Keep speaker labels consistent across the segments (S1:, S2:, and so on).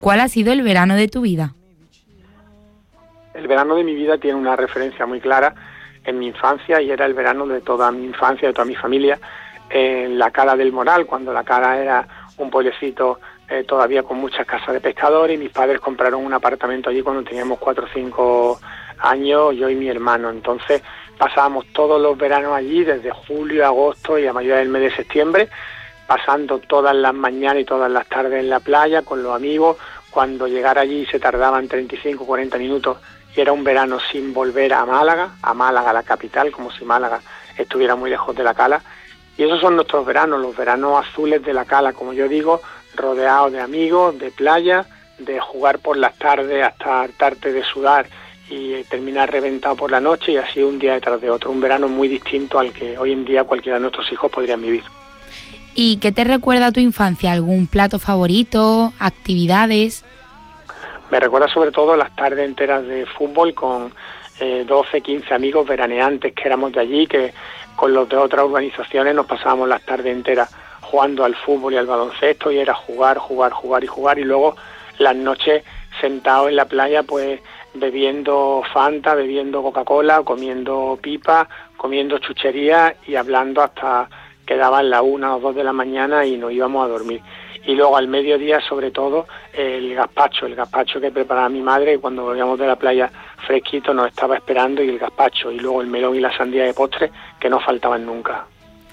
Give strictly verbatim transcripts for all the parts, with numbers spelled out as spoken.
S1: ¿Cuál ha sido el verano de tu vida?
S2: El verano de mi vida tiene una referencia muy clara en mi infancia, y era el verano de toda mi infancia, de toda mi familia, en la Cala del Moral, cuando la Cala era un pueblecito eh, todavía con muchas casas de pescadores, y mis padres compraron un apartamento allí cuando teníamos cuatro o cinco años, yo y mi hermano. Entonces pasábamos todos los veranos allí, desde julio, agosto y a mayoría del mes de septiembre, pasando todas las mañanas y todas las tardes en la playa con los amigos. Cuando llegar allí se tardaban treinta y cinco, cuarenta minutos, y era un verano sin volver a Málaga, a Málaga, la capital, como si Málaga estuviera muy lejos de la Cala. Y esos son nuestros veranos, los veranos azules de la Cala, como yo digo, rodeados de amigos, de playa, de jugar por las tardes hasta hartarte de sudar y terminar reventado por la noche, y así un día detrás de otro. Un verano muy distinto al que hoy en día cualquiera de nuestros hijos podrían vivir.
S1: ¿Y qué te recuerda tu infancia? ¿Algún plato favorito? ¿Actividades?
S2: Me recuerda sobre todo las tardes enteras de fútbol con eh, doce, quince amigos veraneantes que éramos de allí, que con los de otras urbanizaciones nos pasábamos las tardes enteras jugando al fútbol y al baloncesto, y era jugar, jugar, jugar y jugar, y luego las noches sentados en la playa pues bebiendo Fanta, bebiendo Coca-Cola, comiendo pipa, comiendo chucherías y hablando hasta que daban la una o dos de la mañana y nos íbamos a dormir. Y luego al mediodía, sobre todo, el gazpacho, el gazpacho que preparaba mi madre, y cuando volvíamos de la playa fresquito nos estaba esperando, y el gazpacho, y luego el melón y la sandía de postre, que no faltaban nunca.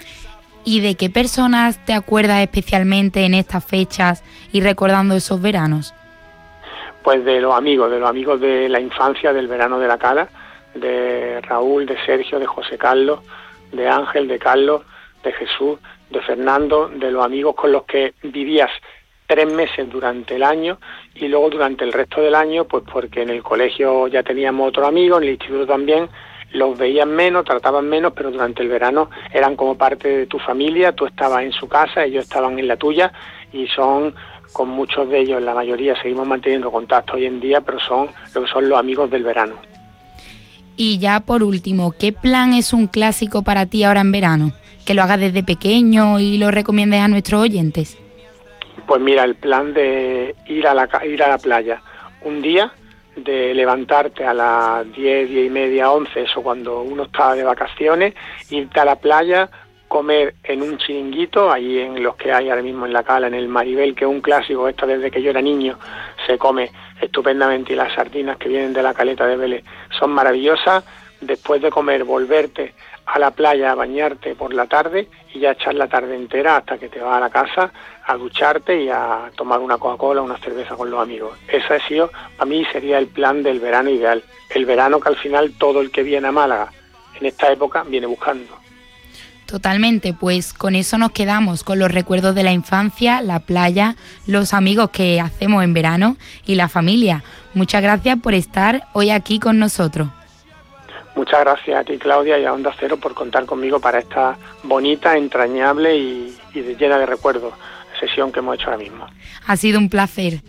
S1: ¿Y de qué personas te acuerdas especialmente en estas fechas y recordando esos veranos?
S2: Pues de los amigos, de los amigos de la infancia, del verano de la Cala, de Raúl, de Sergio, de José Carlos, de Ángel, de Carlos, de Jesús, de Fernando, de los amigos con los que vivías tres meses durante el año, y luego durante el resto del año, pues porque en el colegio ya teníamos otros amigos, en el instituto también, los veían menos, trataban menos, pero durante el verano eran como parte de tu familia, tú estabas en su casa, ellos estaban en la tuya, y son, con muchos de ellos, la mayoría seguimos manteniendo contacto hoy en día, pero son lo que son los amigos del verano.
S1: Y ya por último, ¿qué plan es un clásico para ti ahora en verano? Que lo hagas desde pequeño y lo recomiendes a nuestros oyentes.
S2: Pues mira, el plan de ir a la ir a la playa un día, de levantarte a las diez, diez y media, once, eso cuando uno está de vacaciones, irte a la playa, comer en un chiringuito, ahí en los que hay ahora mismo en la Cala, en el Maribel, que es un clásico, esto desde que yo era niño, se come estupendamente, y las sardinas que vienen de la Caleta de Vélez son maravillosas. Después de comer, volverte a la playa a bañarte por la tarde, y ya echar la tarde entera hasta que te vas a la casa a ducharte y a tomar una Coca-Cola, una cerveza con los amigos. Ese ha sido, para mí, sería el plan del verano ideal. El verano que al final todo el que viene a Málaga en esta época viene buscando.
S1: Totalmente, pues con eso nos quedamos, con los recuerdos de la infancia, la playa, los amigos que hacemos en verano y la familia. Muchas gracias por estar hoy aquí con nosotros.
S2: Muchas gracias a ti, Claudia, y a Onda Cero por contar conmigo para esta bonita, entrañable y, y llena de recuerdos sesión que hemos hecho ahora mismo.
S1: Ha sido un placer.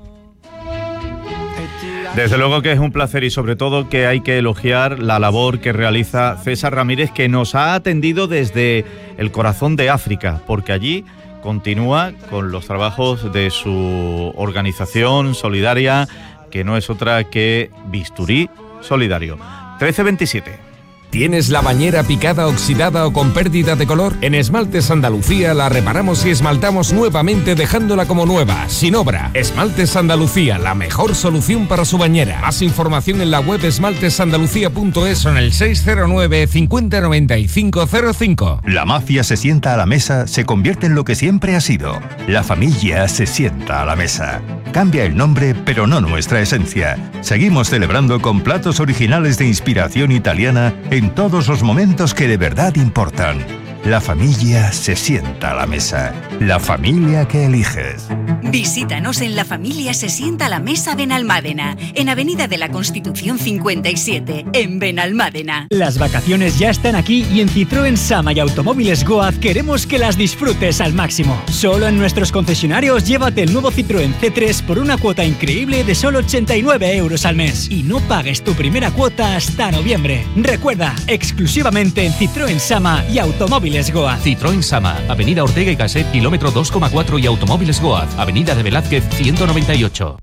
S3: Desde luego que es un placer, y sobre todo que hay que elogiar la labor que realiza César Ramírez, que nos ha atendido desde el corazón de África, porque allí continúa con los trabajos de su organización solidaria, que no es otra que Bisturí Solidario. trece veintisiete.
S4: ¿Tienes la bañera picada, oxidada o con pérdida de color? En Esmaltes Andalucía la reparamos y esmaltamos nuevamente dejándola como nueva, sin obra. Esmaltes Andalucía, la mejor solución para su bañera. Más información en la web esmaltes andalucía punto es o en el seis cero nueve, cincuenta, noventa y cinco cero cinco.
S5: La mafia se sienta a la mesa, se convierte en lo que siempre ha sido. La familia se sienta a la mesa. Cambia el nombre, pero no nuestra esencia. Seguimos celebrando con platos originales de inspiración italiana en todos los momentos que de verdad importan. La familia se sienta a la mesa. La familia que eliges.
S6: Visítanos en La Familia se sienta a la mesa Benalmádena, en Avenida de la Constitución cincuenta y siete, en Benalmádena.
S7: Las vacaciones ya están aquí y en Citroën Sama y Automóviles Goaz queremos que las disfrutes al máximo. Solo en nuestros concesionarios llévate el nuevo Citroën C tres por una cuota increíble de solo ochenta y nueve euros al mes y no pagues tu primera cuota hasta noviembre. Recuerda, exclusivamente en Citroën Sama y Automóviles Goaz.
S8: Citroën Sama, Avenida Ortega y Gasset, kilómetro dos coma cuatro, y Automóviles Goaz, Avenida Avenida de Velázquez ciento noventa y ocho.